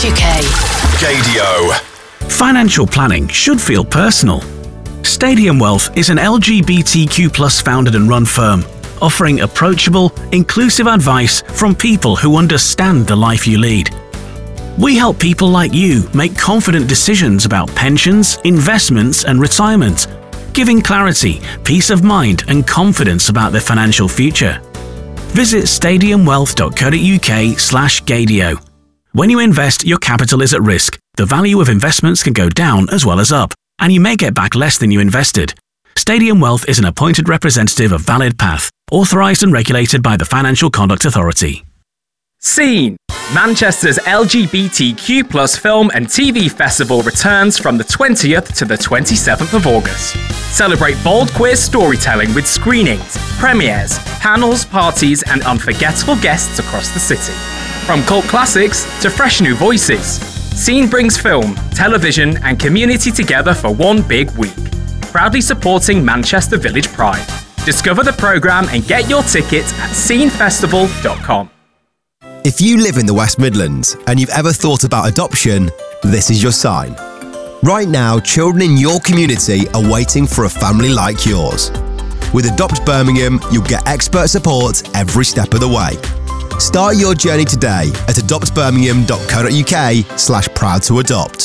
gaydio.co.uk. Gaydio. Financial planning should feel personal. Stadium Wealth is an LGBTQ+ founded and run firm, offering approachable, inclusive advice from people who understand the life you lead. We help people like you make confident decisions about pensions, investments, and retirement, giving clarity, peace of mind, and confidence about their financial future. Visit stadiumwealth.co.uk/gaydio. When you invest, your capital is at risk. The value of investments can go down as well as up, and you may get back less than you invested. Stadium Wealth is an appointed representative of Valid Path, authorised and regulated by the Financial Conduct Authority. Scene! Manchester's LGBTQ+ film and TV festival returns from the 20th to the 27th of August. Celebrate bold queer storytelling with screenings, premieres, panels, parties, and unforgettable guests across the city. From cult classics to fresh new voices, Scene brings film, television, and community together for one big week. Proudly supporting Manchester Village Pride. Discover the programme and get your tickets at scenefestival.com. If you live in the West Midlands and you've ever thought about adoption, this is your sign. Right now, children in your community are waiting for a family like yours. With Adopt Birmingham, you'll get expert support every step of the way. Start your journey today at adoptbirmingham.co.uk/proud-to-adopt.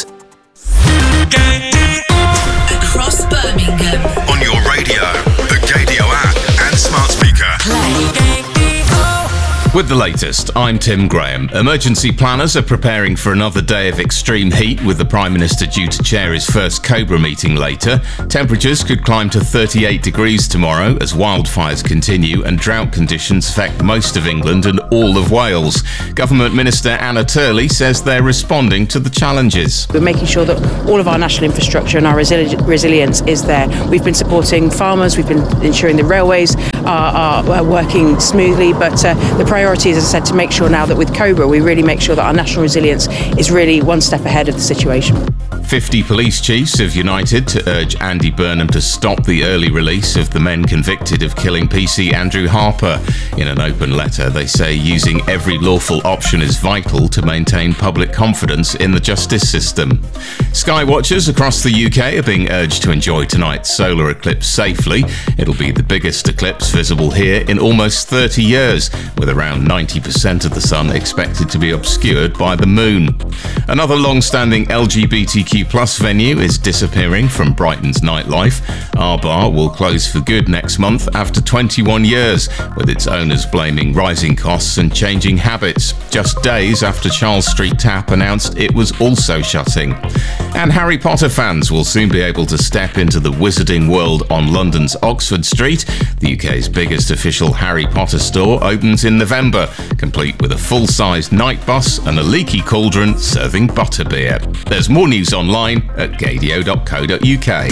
Across Birmingham. On your radio, the Gaydio app, and smart speaker. Play. With the latest, I'm Tim Graham. Emergency planners are preparing for another day of extreme heat, with the Prime Minister due to chair his first Cobra meeting later. Temperatures could climb to 38 degrees tomorrow as wildfires continue and drought conditions affect most of England and all of Wales. Government Minister Anna Turley says they're responding to the challenges. We're making sure that all of our national infrastructure and our resilience is there. We've been supporting farmers, we've been ensuring the railways are working smoothly, but the priority is, as I said, to make sure now that with Cobra we really make sure that our national resilience is really one step ahead of the situation. 50 police chiefs have united to urge Andy Burnham to stop the early release of the men convicted of killing PC Andrew Harper. In an open letter, they say using every lawful option is vital to maintain public confidence in the justice system. Sky watchers across the UK are being urged to enjoy tonight's solar eclipse safely. It'll be the biggest eclipse visible here in almost 30 years, with around 90% of the sun expected to be obscured by the moon. Another long-standing LGBTQ+ venue is disappearing from Brighton's nightlife. Our Bar will close for good next month after 21 years, with its owners blaming rising costs and changing habits, just days after Charles Street Tap announced it was also shutting. And Harry Potter fans will soon be able to step into the wizarding world on London's Oxford Street. The UK's biggest official Harry Potter store opens in November, complete with a full-sized night bus and a leaky cauldron serving butterbeer. There's more news online at gaydio.co.uk.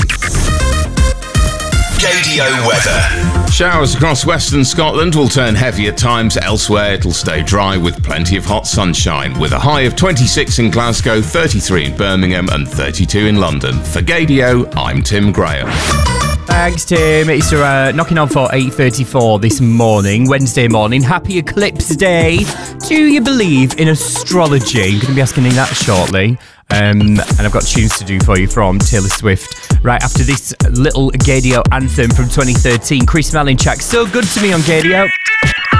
Gaydio weather. Showers across western Scotland will turn heavy at times. Elsewhere, it'll stay dry with plenty of hot sunshine, with a high of 26 in Glasgow, 33 in Birmingham and 32 in London. For Gaydio, I'm Tim Graham. Thanks, Tim. It's knocking on for 8:34 this morning, Wednesday morning. Happy Eclipse Day. Do you believe in astrology? I'm going to be asking you that shortly. And I've got tunes to do for you from Taylor Swift. Right after this little Gaydio anthem from 2013, Chris Malinchak. So good to me on Gaydio.